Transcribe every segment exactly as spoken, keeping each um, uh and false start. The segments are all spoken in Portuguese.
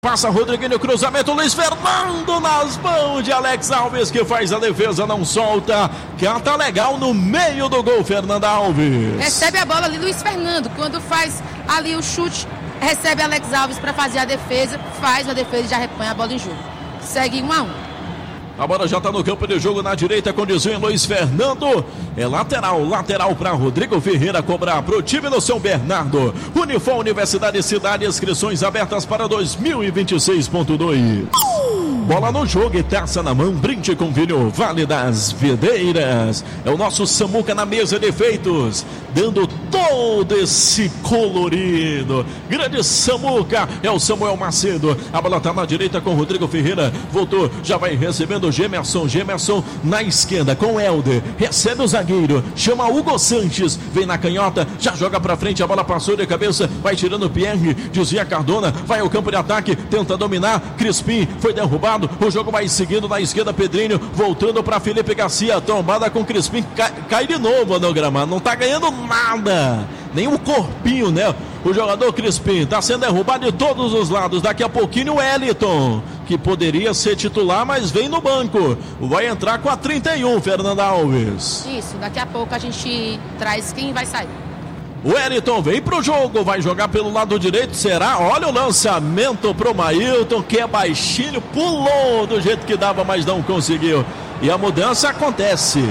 Passa Rodriguinho, cruzamento, Luiz Fernando nas mãos de Alex Alves, que faz a defesa, não solta, canta legal no meio do gol, Fernanda Alves. Recebe a bola ali, Luiz Fernando, quando faz ali o chute, recebe Alex Alves para fazer a defesa, faz a defesa e já repõe a bola em jogo. Segue um a um. A bola já está no campo de jogo na direita com desvio em Luiz Fernando. É lateral, lateral para Rodrigo Ferreira cobrar para o time do São Bernardo. Unifor Universidade Cidade, inscrições abertas para dois mil e vinte e seis ponto dois. Bola no jogo e taça na mão, brinde com vinho Vale das Videiras. É o nosso Samuca na mesa de efeitos, dando todo esse colorido. Grande Samuca, é o Samuel Macedo. A bola está na direita com Rodrigo Ferreira. Voltou, já vai recebendo o Gemerson. Gemerson na esquerda com o Helder. Recebe o zagueiro, chama Hugo Sanches. Vem na canhota, já joga pra frente. A bola passou de cabeça, vai tirando o Pierre. Desvia Cardona, vai ao campo de ataque, tenta dominar. Crispim foi derrubado. O jogo vai seguindo na esquerda, Pedrinho voltando para Felipe Garcia, tombada com Crispim, cai, cai de novo no gramado, não tá ganhando nada, nem um corpinho, né? O jogador Crispim tá sendo derrubado de todos os lados. Daqui a pouquinho o Wellington, que poderia ser titular, mas vem no banco, vai entrar com a trinta e um, Fernanda Alves. Isso, daqui a pouco a gente traz quem vai sair. O Wellington vem pro jogo, vai jogar pelo lado direito, será? Olha o lançamento pro Mailton, que é baixinho, pulou do jeito que dava, mas não conseguiu. E a mudança acontece.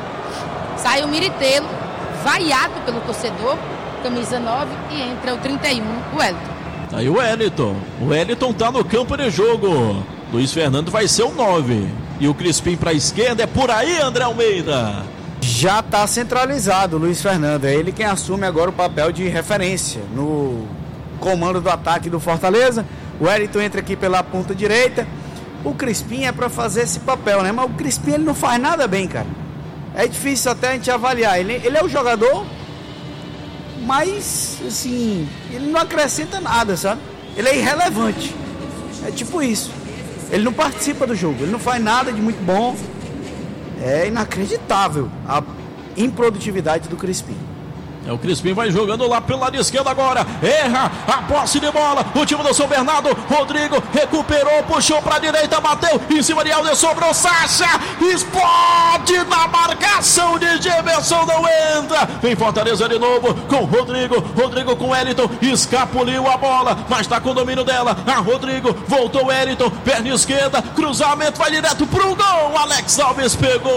Sai o Miritelo, vaiado pelo torcedor, camisa nove, e entra o trinta e um, o Wellington. Aí o Wellington, o Wellington tá no campo de jogo. Luiz Fernando vai ser o nove. E o Crispim pra esquerda, é por aí, André Almeida. Já está centralizado o Luiz Fernando, é ele quem assume agora o papel de referência no comando do ataque do Fortaleza. O Wellington entra aqui pela ponta direita. O Crispim é para fazer esse papel, né? Mas o Crispim ele não faz nada bem, cara. É difícil até a gente avaliar. Ele, ele é o jogador, mas assim, ele não acrescenta nada, sabe? Ele é irrelevante. É tipo isso. Ele não participa do jogo, ele não faz nada de muito bom. É inacreditável a improdutividade do Crispim. É, o Crispim vai jogando lá pelo lado esquerdo agora. Erra a posse de bola. O time do São Bernardo. Rodrigo recuperou, puxou para a direita, bateu em cima de Helder, sobrou Sacha. Explode na marcação de Gemerson, não entra. Vem Fortaleza de novo com Rodrigo. Rodrigo com Wellington. Escapuliu a bola, mas está com o domínio dela. A Rodrigo voltou Wellington. Perna esquerda, cruzamento, vai direto pro gol. Alex Alves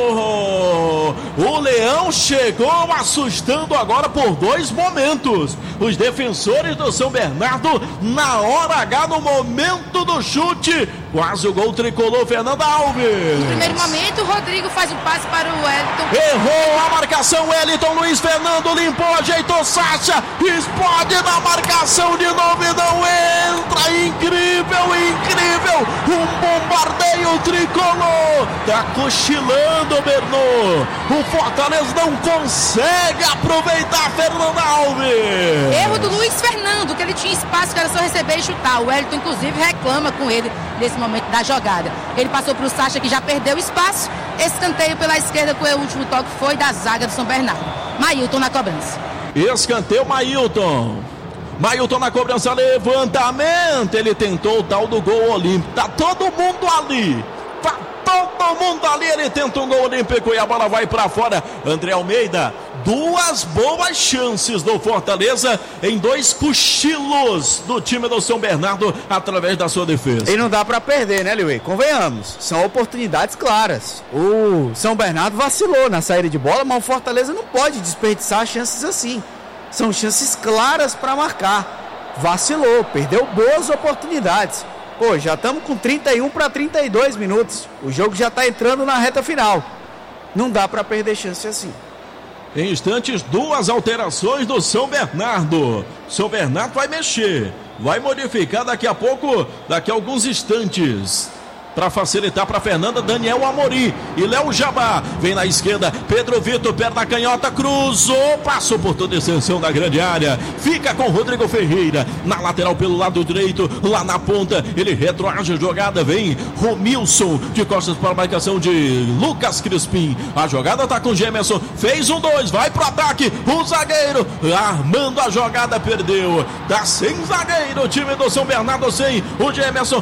pegou. O Leão chegou assustando agora por dois momentos. Os defensores do São Bernardo na hora H, no momento do chute, quase o gol tricolor, Fernanda Alves. No primeiro momento, o Rodrigo faz o passe para o Wellington. Errou a marcação, Wellington. Luiz Fernando limpou, ajeitou Sacha, explode na marcação de novo e não entra. Incrível, incrível. Um bombardeio tricolor. Tá cochilando, Bernô. O Fortaleza não consegue aproveitar, Fernanda Alves. Erro do Luiz Fernando, que ele tinha espaço, que era só receber e chutar. O Wellington, inclusive, reclama com ele nesse momento da jogada. Ele passou para o Sacha, que já perdeu espaço. Escanteio pela esquerda, com o último toque foi da zaga do São Bernardo. Mailton na cobrança. Escanteio, Mailton. Mailton na cobrança, levantamento. Ele tentou o tal do gol olímpico. Tá todo mundo ali. Tá todo mundo ali. Ele tenta um gol olímpico e a bola vai para fora. André Almeida. Duas boas chances do Fortaleza em dois cochilos do time do São Bernardo através da sua defesa. E não dá para perder, né, Liuê? Convenhamos, são oportunidades claras. O São Bernardo vacilou na saída de bola, mas o Fortaleza não pode desperdiçar chances assim. São chances claras para marcar. Vacilou, perdeu boas oportunidades. Pô, já estamos com trinta e um para trinta e dois minutos. O jogo já está entrando na reta final. Não dá para perder chance assim. Em instantes, duas alterações do São Bernardo. São Bernardo vai mexer, vai modificar daqui a pouco, daqui a alguns instantes. Para facilitar para Fernanda, Daniel Amorim e Léo Jabá. Vem na esquerda, Pedro Vitor, perna canhota, cruzou, passou por toda a extensão da grande área. Fica com Rodrigo Ferreira. Na lateral pelo lado direito, lá na ponta, ele retroage a jogada. Vem Romilson, de costas para a marcação de Lucas Crispim. A jogada tá com Gemerson, fez um dois, vai pro ataque. O zagueiro armando a jogada, perdeu. Tá sem zagueiro, o time do São Bernardo sem o Gemerson.